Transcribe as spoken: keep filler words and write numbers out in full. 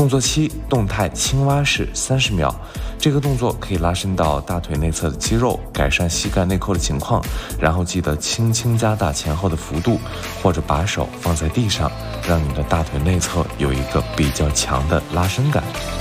动作七，动态青蛙式三十秒。这个动作可以拉伸到大腿内侧的肌肉，改善膝盖内扣的情况。然后记得轻轻加大前后的幅度，或者把手放在地上，让你的大腿内侧有一个比较强的拉伸感。